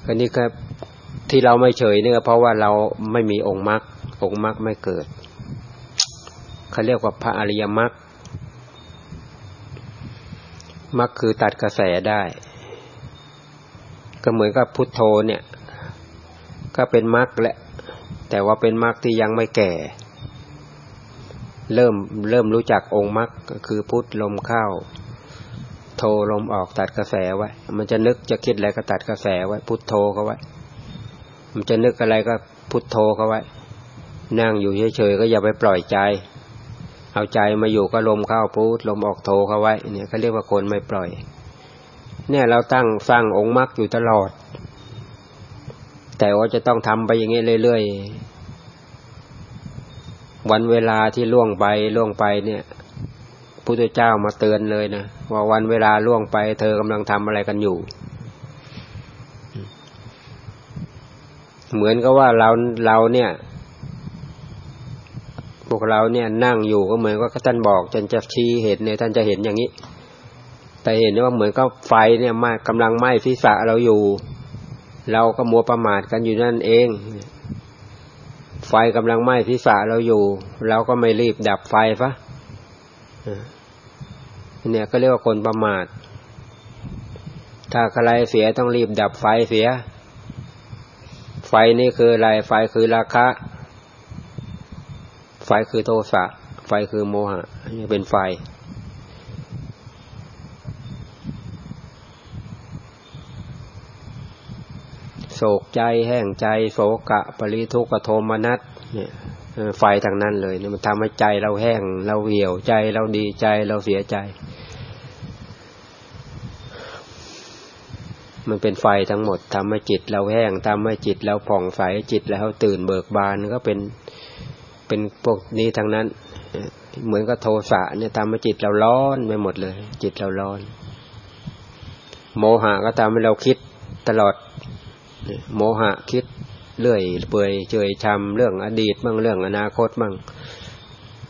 อันนี้ก็ที่เราไม่เฉยเนี่ยเพราะว่าเราไม่มีองค์มรรคไม่เกิดเขาเรียกว่าพระอริยมรรคมรรคคือตัดกระแสได้ก็เหมือนกับพุทโธเนี่ยก็เป็นมรรคแหละแต่ว่าเป็นมรรคที่ยังไม่แก่เริ่มรู้จักองค์มรรคก็คือพุทลมเข้าโธลมออกตัดกระแสไว้มันจะนึกจะคิดอะไรก็ตัดกระแสไว้พุทโธเขาไว้มันจะนึกอะไรก็พุทโธเขาไว้นั่งอยู่เฉยๆก็อย่าไปปล่อยใจเอาใจมาอยู่ก็ลมเข้าพุทลมออกโธเขาไว้เนี่ยเขาเรียกว่าคนไม่ปล่อยเนี่ยเราตั้งสร้างองค์มรรคอยู่ตลอดแต่ว่าจะต้องทำไปอย่างนี้เรื่อยๆวันเวลาที่ล่วงไปเนี่ยพุทธเจ้ามาเตือนเลยนะว่าวันเวลาล่วงไปเธอกำลังทำอะไรกันอยู่เหมือนกับว่าเราเนี่ยพวกเราเนี่ยนั่งอยู่ก็เหมือนกับท่านบอกจนจะชี้เห็นเนี่ยท่านจะเห็นอย่างนี้แต่เห็นว่าเหมือนกับไฟเนี่ยกำลังไหม้ศีรษะเราอยู่เราก็มัวประมาทกันอยู่นั่นเองไฟกำลังไหม้ศีรษะเราอยู่เราก็ไม่รีบดับไฟซะเนี่ยก็เรียกว่าคนประมาทถ้าอะไรเสียต้องรีบดับไฟเสียไฟนี่คืออะไรไฟคือราคะไฟคือโทสะไฟคือโมหะนี่เป็นไฟโศกใจแห้งใจโศกะปริทุกขโทมนัสเนี่ยไฟทางนั้นเลยเนี่ยมันทำให้ใจเราแห้งเราเหี่ยวใจเราดีใจเราเสียใจมันเป็นไฟทั้งหมดทำให้จิตเราแห้งทำให้จิตเราผ่องใสจิตเราตื่นเบิกบานก็เป็นพวกนี้ทั้งนั้นเหมือนกับโทสะเนี่ยทำให้จิตเราร้อนไปหมดเลยจิตเราร้อนโมหะก็ทำให้เราคิดตลอดโมหะคิดเรื่อยเปื่อยเฉยชำเรื่องอดีตบ้างเรื่องอนาคตบ้าง